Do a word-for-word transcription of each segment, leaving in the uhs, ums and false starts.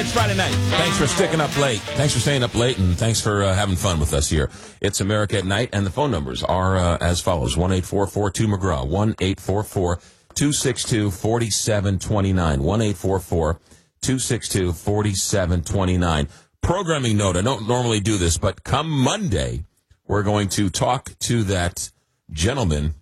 Hey, it's Friday night. Thanks for sticking up late. Thanks for staying up late, and thanks for uh, having fun with us here. It's America at Night, and the phone numbers are uh, as follows. one eight four four two McGraw, one eight four four two six two four seven two nine, one eight four four two six two four seven two nine. Programming note, I don't normally do this, but come Monday, we're going to talk to that gentleman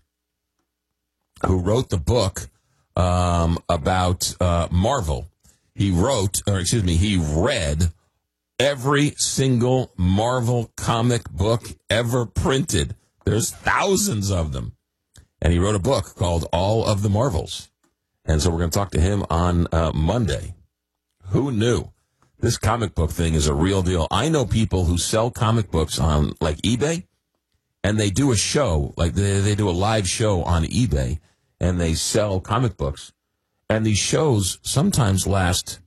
who wrote the book um, about uh, Marvel. He wrote, or excuse me, he read every single Marvel comic book ever printed. There's thousands of them. And he wrote a book called All of the Marvels. And so we're going to talk to him on uh, Monday. Who knew? This comic book thing is a real deal. I know people who sell comic books on, like, eBay, and they do a show, like they, they do a live show on eBay, and they sell comic books. And these shows sometimes last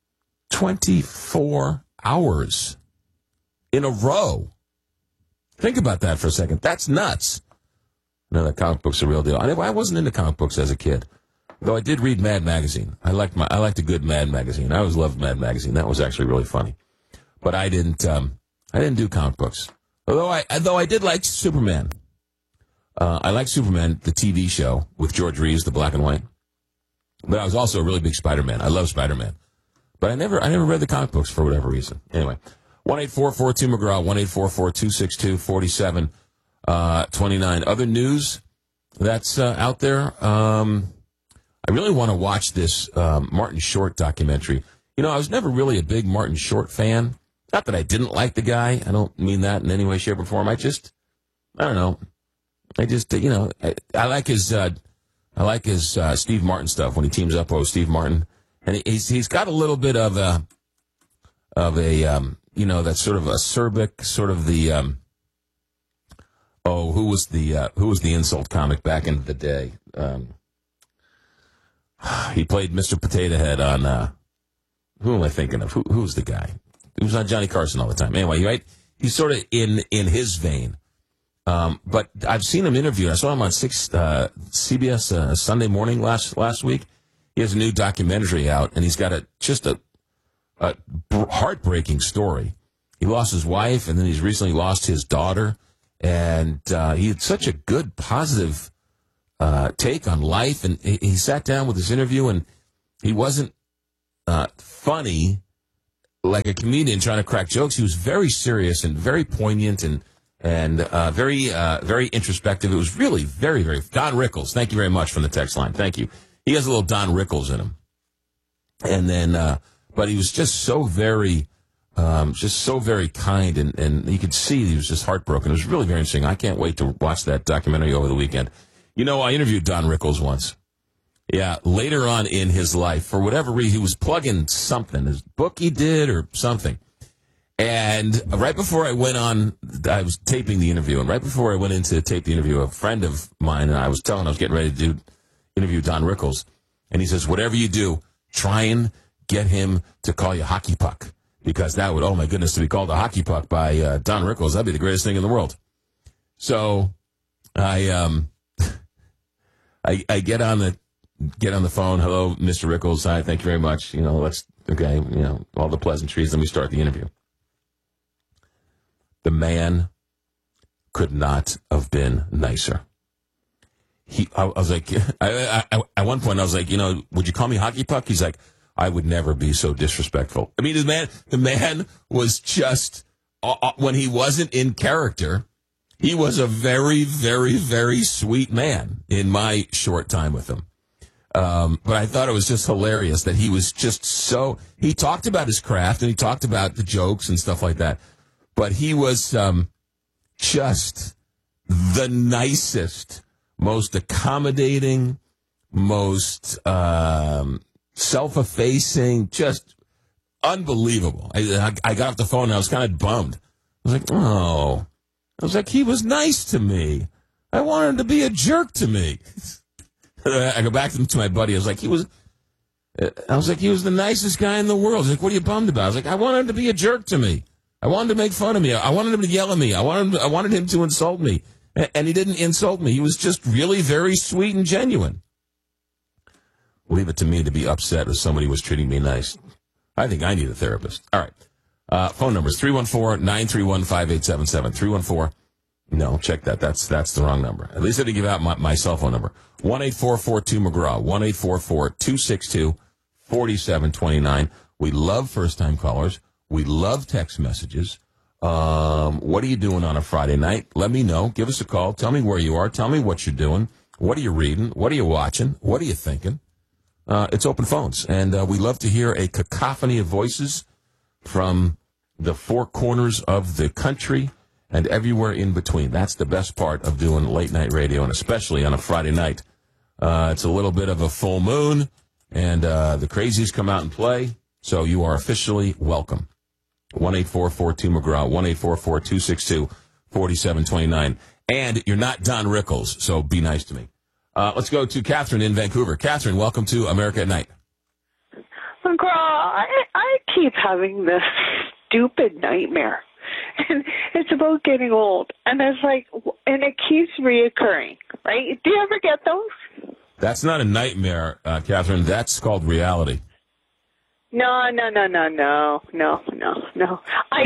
twenty-four hours in a row. Think about that for a second. That's nuts. No, that comic book's a real deal. I, I wasn't into comic books as a kid, though I did read Mad Magazine. I liked my I liked a good Mad Magazine. I always loved Mad Magazine. That was actually really funny. But I didn't um, I didn't do comic books. Although I though I did like Superman. Uh, I liked Superman, the T V show with George Reeves, the black and white. But I was also a really big Spider-Man. I love Spider-Man. But I never I never read the comic books for whatever reason. Anyway, one eight four four two McGraw, one eight four four two six two four seven two nine. Other news that's uh, out there, um, I really want to watch this um, Martin Short documentary. You know, I was never really a big Martin Short fan. Not that I didn't like the guy. I don't mean that in any way, shape, or form. I just, I don't know. I just, you know, I, I like his... Uh, I like his uh, Steve Martin stuff when he teams up with Steve Martin, and he's he's got a little bit of a of a um, you know, that sort of acerbic sort of the um, oh who was the uh, who was the insult comic back in the day? Um, he played Mister Potato Head on uh, who am I thinking of? Who who's the guy? He was on Johnny Carson all the time. Anyway, right? He's sort of in in his vein. Um, but I've seen him interviewed. I saw him on six, uh, C B S uh, Sunday Morning last last week. He has a new documentary out, and he's got a just a, a heartbreaking story. He lost his wife, and then he's recently lost his daughter. And uh, he had such a good, positive uh, take on life. And he, he sat down with this interview, and he wasn't uh, funny like a comedian trying to crack jokes. He was very serious and very poignant and And uh, very, uh, very introspective. It was really very, very... Don Rickles, thank you very much from the text line. Thank you. He has a little Don Rickles in him. And then, uh, but he was just so very, um, just so very kind. And, and you could see he was just heartbroken. It was really very interesting. I can't wait to watch that documentary over the weekend. You know, I interviewed Don Rickles once. Yeah, later on in his life, for whatever reason, he was plugging something. His book he did or something. And right before I went on, I was taping the interview, and right before I went in to tape the interview, a friend of mine, and I was telling, I was getting ready to do interview Don Rickles, and he says, whatever you do, try and get him to call you Hockey Puck, because that would, oh my goodness, to be called a Hockey Puck by uh, Don Rickles, that'd be the greatest thing in the world. So I um I, I get on the get on the phone, hello, Mister Rickles, hi, thank you very much, you know, let's, okay, you know, all the pleasantries, then we start the interview. The man could not have been nicer. He, I, I was like, I, I, at one point I was like, you know, would you call me Hockey Puck? He's like, I would never be so disrespectful. I mean, the man, the man was just, uh, when he wasn't in character, he was a very, very, very sweet man in my short time with him. Um, but I thought it was just hilarious that he was just so, he talked about his craft and he talked about the jokes and stuff like that. But he was um, just the nicest, most accommodating, most um, self-effacing, just unbelievable. I, I, I got off the phone and I was kind of bummed. I was like, oh. I was like, he was nice to me. I wanted him to be a jerk to me. I go back to my buddy. I was like, he was... I was like, he was the nicest guy in the world. He's like, what are you bummed about? I was like, I wanted him to be a jerk to me. I wanted to make fun of me. I wanted him to yell at me. I wanted him, I wanted him to insult me. And he didn't insult me. He was just really very sweet and genuine. Leave it to me to be upset if somebody was treating me nice. I think I need a therapist. All right. Uh, phone number is three one four, nine three one, five eight seven seven. three one four. No, check that. That's that's the wrong number. At least I didn't give out my, my cell phone number. one eight four four two McGraw. one eight four four two six two four seven two nine. We love first-time callers. We love text messages. Um, what are you doing on a Friday night? Let me know. Give us a call. Tell me where you are. Tell me what you're doing. What are you reading? What are you watching? What are you thinking? Uh, it's open phones, and uh, we love to hear a cacophony of voices from the four corners of the country and everywhere in between. That's the best part of doing late-night radio, and especially on a Friday night. Uh, it's a little bit of a full moon, and uh, the crazies come out and play, so you are officially welcome. one eight four four two McGraw, one eight four four two six two four seven two nine. And you're not Don Rickles, so be nice to me. Uh, let's go to Catherine in Vancouver. Catherine, welcome to America at Night. McGraw, I, I keep having this stupid nightmare. And it's about getting old. And it's like, and it keeps reoccurring, right? Do you ever get those? That's not a nightmare, uh, Catherine. That's called reality. No, no, no, no, no, no, no, no. I,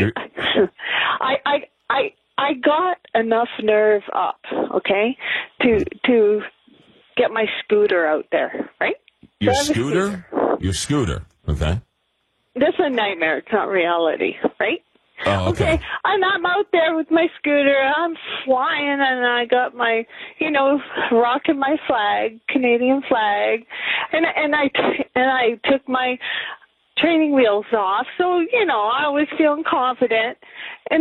I, I, I, I got enough nerve up, okay, to to get my scooter out there, right? Your so scooter? scooter? Your scooter, okay. This is a nightmare. It's not reality, right? Oh, okay. Okay, and I'm out there with my scooter. I'm flying, and I got my, you know, rocking my flag, Canadian flag, and and I and I took my training wheels off. So you know, I was feeling confident, and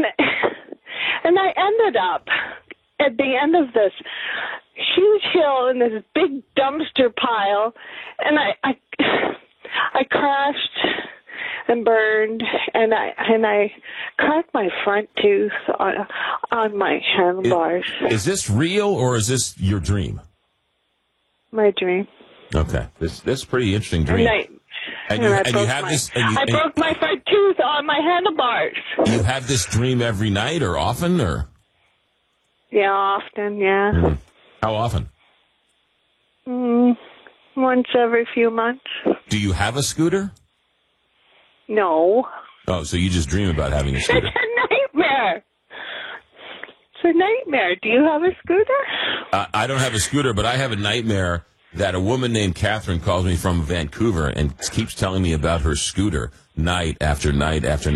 and I ended up at the end of this huge hill in this big dumpster pile, and I I, I crashed and burned, and I and I cracked my front tooth on, on my handlebars. Is, is this real or is this your dream? My dream. Okay, this this is a pretty interesting dream. And, I, and, and you, I and broke you have my, this. And you, I and broke my front tooth on my handlebars. You have this dream every night or often or? Yeah, often. Yeah. Mm. How often? Mm, once every few months. Do you have a scooter? No. Oh, so you just dream about having a scooter? It's a nightmare. It's a nightmare. Do you have a scooter? Uh, I don't have a scooter, but I have a nightmare that a woman named Catherine calls me from Vancouver and keeps telling me about her scooter night after night after night.